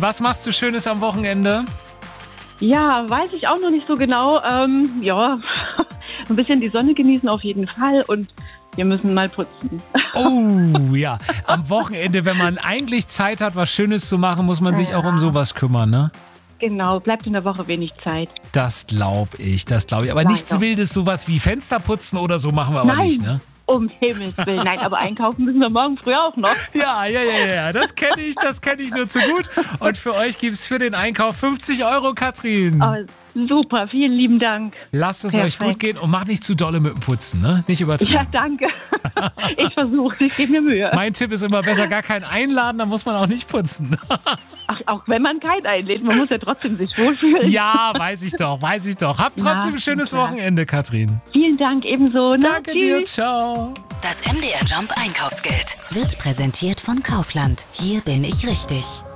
was machst du Schönes am Wochenende? Ja, weiß ich auch noch nicht so genau. Ja, ein bisschen die Sonne genießen auf jeden Fall und wir müssen mal putzen. Oh ja, am Wochenende, wenn man eigentlich Zeit hat, was Schönes zu machen, muss man sich auch um sowas kümmern, ne? Genau, bleibt in der Woche wenig Zeit. Das glaube ich. Aber nichts Wildes, sowas wie Fenster putzen oder so machen wir aber nicht, ne? Um Himmels Willen. Nein, aber einkaufen müssen wir morgen früh auch noch. Ja. Das kenne ich nur zu gut. Und für euch gibt es für den Einkauf 50 €, Katrin. Oh, super, vielen lieben Dank. Lasst es euch gut gehen und macht nicht zu dolle mit dem Putzen, ne? Nicht übertreiben. Ja, danke. Ich versuche, ich gebe mir Mühe. Mein Tipp ist immer besser gar keinen einladen, dann muss man auch nicht putzen. Ach, auch wenn man keinen einlädt, man muss ja trotzdem sich wohlfühlen. Ja, weiß ich doch. Habt trotzdem ein schönes Wochenende, Katrin. Vielen Dank ebenso. Danke dir, ciao. Das MDR Jump Einkaufsgeld wird präsentiert von Kaufland. Hier bin ich richtig.